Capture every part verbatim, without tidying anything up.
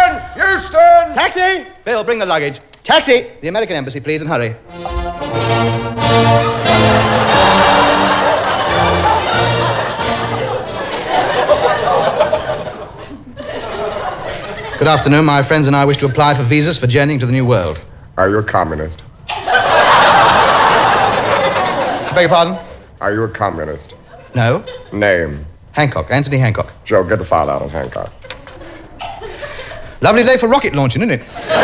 Houston! Houston! Taxi! Bill, bring the luggage. Taxi! The American Embassy, please, and hurry. Good afternoon. My friends and I wish to apply for visas for journeying to the New World. Are you a communist? I beg your pardon? Are you a communist? No. Name? Hancock, Anthony Hancock. Joe, get the file out on Hancock. Lovely day for rocket launching, isn't it?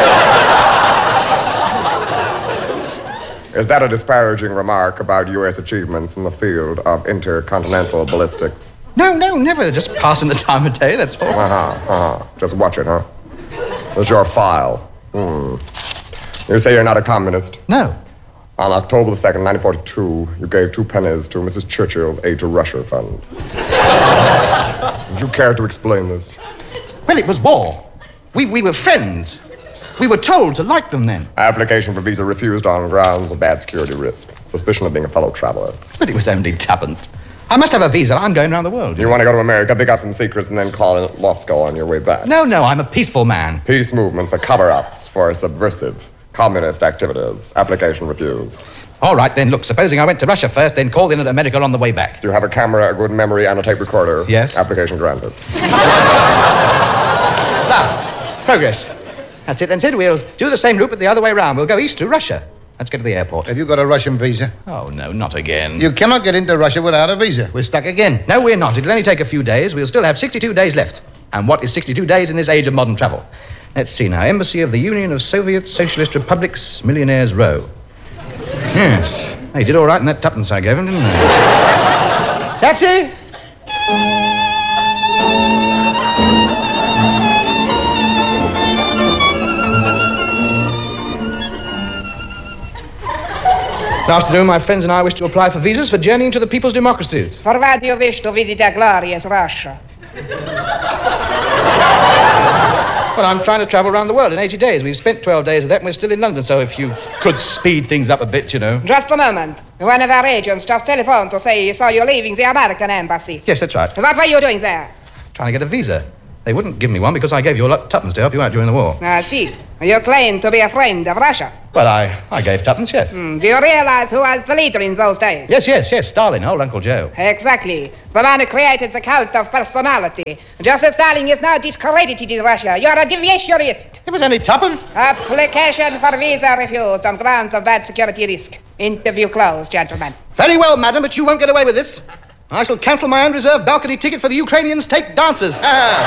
Is that a disparaging remark about U S achievements in the field of intercontinental ballistics? No, no, never. Just passing the time of day, that's all. Uh-huh, uh-huh. Just watch it, huh? There's your file. Hmm. You say you're not a communist? No. On October the second, nineteen forty-two, you gave two pennies to Missus Churchill's Aid to Russia Fund. Would you care to explain this? Well, it was war. We, we were friends. We were told to like them then. Application for visa refused on grounds of bad security risk. Suspicion of being a fellow traveler. But it was only tuppence. I must have a visa. I'm going around the world. You want to go to America, pick out some secrets, and then call in Moscow on your way back? No, no, I'm a peaceful man. Peace movements are cover-ups for subversive communist activities. Application refused. All right, then, look, supposing I went to Russia first, then called in at America on the way back. Do you have a camera, a good memory, and a tape recorder? Yes. Application granted. Last. Progress. That's it, then, Sid. We'll do the same route, but the other way round. We'll go east to Russia. Let's get to the airport. Have you got a Russian visa? Oh, no, not again. You cannot get into Russia without a visa. We're stuck again. No, we're not. It'll only take a few days. We'll still have sixty-two days left. And what is sixty-two days in this age of modern travel? Let's see now. Embassy of the Union of Soviet Socialist Republics, Millionaires Row. Yes. They did all right in that tuppence I gave him, didn't they? Taxi! Good afternoon. My friends and I wish to apply for visas for journeying to the people's democracies. For what do you wish to visit a glorious Russia? Well, I'm trying to travel around the world in eighty days. We've spent twelve days of that and we're still in London, so if you could speed things up a bit, you know. Just a moment. One of our agents just telephoned to say he saw you leaving the American Embassy. Yes, that's right. What were you doing there? Trying to get a visa. They wouldn't give me one because I gave you a lot tuppence to help you out during the war. I see. You claim to be a friend of Russia. Well, I, I gave tuppence, yes. Mm, do you realize who was the leader in those days? Yes, yes, yes, Stalin, old Uncle Joe. Exactly. The man who created the cult of personality. Joseph Stalin is now discredited in Russia. You're a deviationist. It was only tuppence. Application for visa refused on grounds of bad security risk. Interview closed, gentlemen. Very well, madam, but you won't get away with this. I shall cancel my unreserved balcony ticket for the Ukrainian state dancers.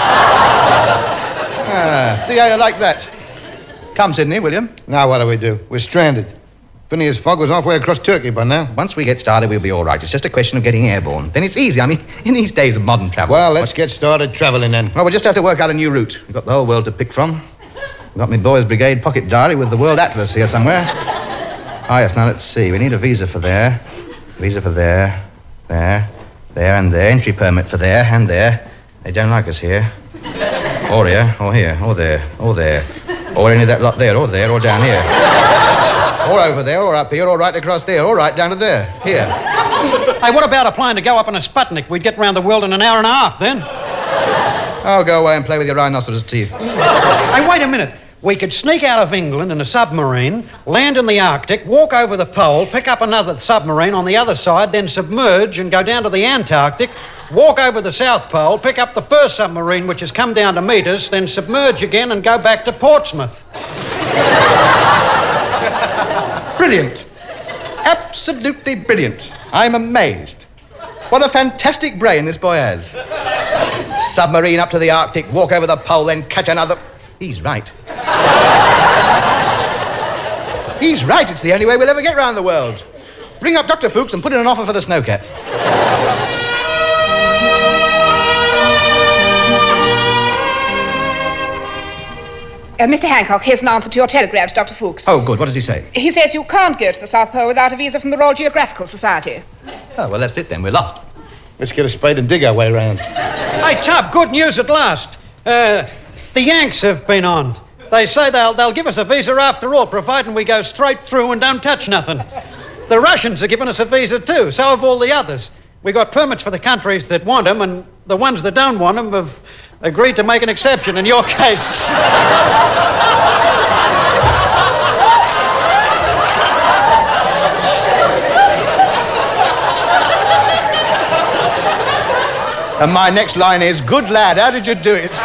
ah, see how you like that. Come, Sidney, William. Now what do we do? We're stranded. Phineas Fogg was halfway across Turkey by now. Once we get started, we'll be all right. It's just a question of getting airborne. Then it's easy. I mean, in these days of modern travel. Well, let's get started traveling then. Well, we'll just have to work out a new route. We've got the whole world to pick from. We've got my boys' brigade pocket diary with the World Atlas here somewhere. Ah, yes, now let's see. We need a visa for there, visa for there, there, there and there, entry permit for there and there. They don't like us here. Or here, or here, or there, or there. Or any of that lot there, or there, or down here. Or over there, or up here, or right across there, or right down to there. Here. Hey, what about a plane to go up in a Sputnik? We'd get round the world in an hour and a half, then. Oh, go away and play with your rhinoceros teeth. Hey, wait a minute. We could sneak out of England in a submarine, land in the Arctic, walk over the pole, pick up another submarine on the other side, then submerge and go down to the Antarctic, walk over the South Pole, pick up the first submarine which has come down to meet us, then submerge again and go back to Portsmouth. Brilliant. Absolutely brilliant. I'm amazed. What a fantastic brain this boy has. Submarine up to the Arctic, walk over the pole, then catch another... He's right. He's right. It's the only way we'll ever get round the world. Ring up Doctor Fuchs and put in an offer for the Snowcats. Uh, Mister Hancock, here's an answer to your telegram to Doctor Fuchs. Oh, good. What does he say? He says you can't go to the South Pole without a visa from the Royal Geographical Society. Oh, well, that's it then. We're lost. Let's get a spade and dig our way round. Hey, Tub, good news at last. Uh, the Yanks have been on. They say they'll, they'll give us a visa after all, providing we go straight through and don't touch nothing. The Russians are giving us a visa too, so have all the others. We got permits for the countries that want them, and the ones that don't want them have agreed to make an exception in your case. And my next line is, good lad, how did you do it?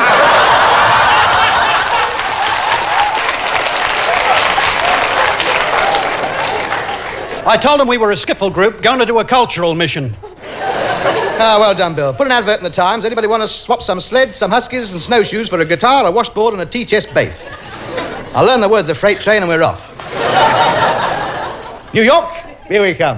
I told him we were a skiffle group going to do a cultural mission. Ah, well done, Bill. Put an advert in the Times. Anybody want to swap some sleds, some huskies, and snowshoes for a guitar, a washboard, and a tea-chest bass? I'll learn the words of Freight Train and we're off. New York, here we come.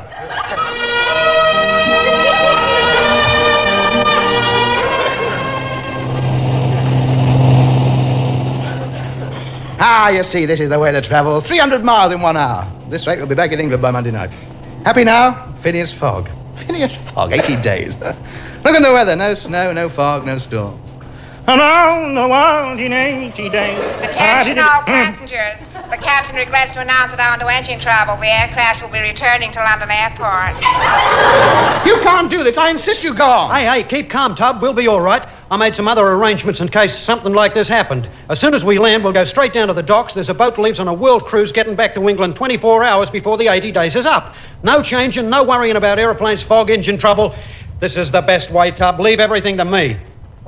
Ah, you see, this is the way to travel. three hundred miles in one hour. At this rate, we'll be back in England by Monday night. Happy now? Phineas Fogg. Phineas Fogg, eighty days. Look at the weather. No snow, no fog, no storms. Around the world in eighty days. Attention all passengers. The captain regrets to announce that owing to engine trouble, the aircraft will be returning to London Airport. You can't do this. I insist you go on. Hey, hey, keep calm, Tub. We'll be all right. I made some other arrangements in case something like this happened. As soon as we land, we'll go straight down to the docks. There's a boat that leaves on a world cruise getting back to England twenty-four hours before the eighty days is up. No changing, no worrying about aeroplanes, fog, engine trouble. This is the best way, Tub. Leave everything to me.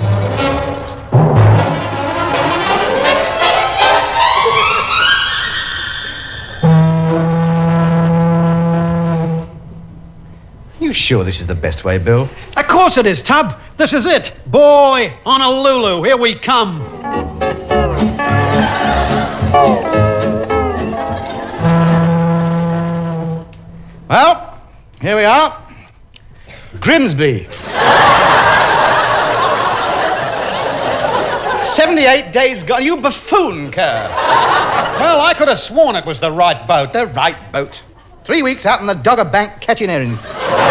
You sure this is the best way, Bill? Of course it is, Tub. This is it. Boy, Honolulu, here we come. Well, here we are. Grimsby. seventy-eight days gone. You buffoon, Kerr. Well, I could have sworn it was the right boat. The right boat. Three weeks out on the Dogger Bank catching herrings.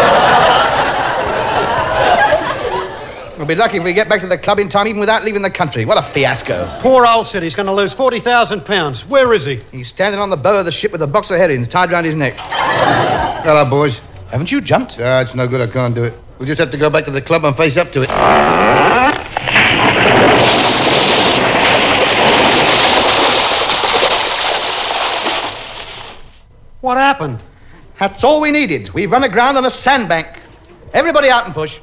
We'll be lucky if we get back to the club in time, even without leaving the country. What a fiasco. Poor old City's going to lose forty thousand pounds. Where is he? He's standing on the bow of the ship with a box of herrings tied round his neck. Hello, boys. Haven't you jumped? Ah, it's no good. I can't do it. We just have to go back to the club and face up to it. What happened? That's all we needed. We've run aground on a sandbank. Everybody out and push.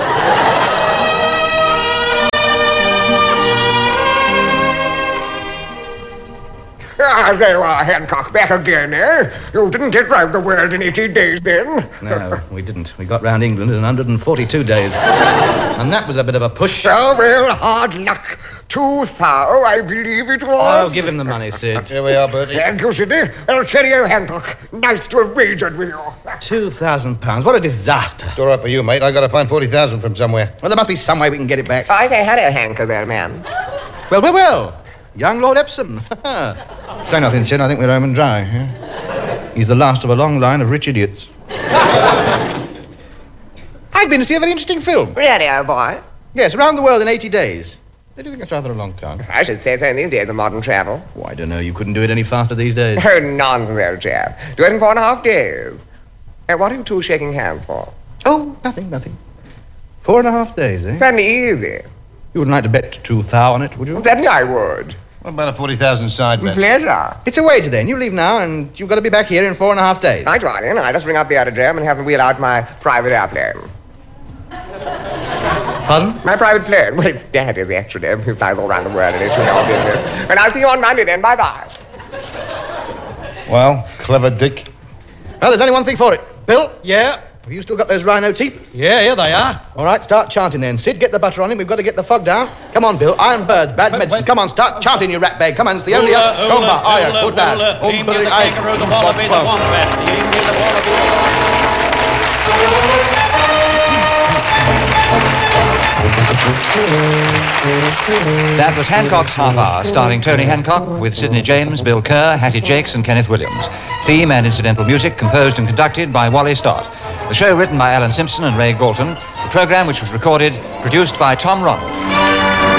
Ah, there you are, Hancock, back again, eh? You didn't get round the world in eighty days, then? No, we didn't. We got round England in one hundred forty-two days. And that was a bit of a push. Oh, well, hard luck. Two thou, I believe it was. Oh, give him the money, Sid. Here we are, Bertie. Thank you, Sidney. I'll tell you, Hancock. Nice to have wagered with you. Two thousand pounds. What a disaster. It's all right for you, mate. I got to find forty thousand from somewhere. Well, there must be some way we can get it back. I say hello, Hankers, old man. Well, well, well. Young Lord Epsom. Say nothing, Sid. I think we're home and dry. Yeah? He's the last of a long line of rich idiots. I've been to see a very interesting film. Really, old boy? Yes, Around the World in eighty days. I do think it's rather a long time. I should say so in these days of modern travel. Oh, I don't know. You couldn't do it any faster these days. Oh, nonsense, old chap. Do it in four and a half days. And what are you two shaking hands for? Oh, nothing, nothing. Four and a half days, eh? Certainly easy. You wouldn't like to bet two thou on it, would you? Certainly I would. What about a forty thousand side bet? Pleasure. It's a wager then. You leave now and you've got to be back here in four and a half days. Right, Ryan. I'll just ring up the aerodrome and have them wheel out my private airplane. Pardon? My private plane. Well, it's Daddy's, actually. He flies all around the world and it's you know business. And I'll see you on Monday then. Bye-bye. Well, clever Dick. Well, there's only one thing for it. Bill, Yeah? have you still got those rhino teeth? Yeah, here they are. All right, start chanting then. Sid, get the butter on him. We've got to get the fog down. Come on, Bill. Iron birds, bad medicine. Come on, start chanting, you rat bag. Come on, it's the only other. Come on, iron, good lad. Emu, the kangaroo, the wallaby, the wombat. The emu, the wallaby, the That was Hancock's Half Hour, starring Tony Hancock with Sidney James, Bill Kerr, Hattie Jakes and Kenneth Williams. Theme and incidental music composed and conducted by Wally Stott. The show written by Alan Simpson and Ray Galton. The program, which was recorded, produced by Tom Ronald.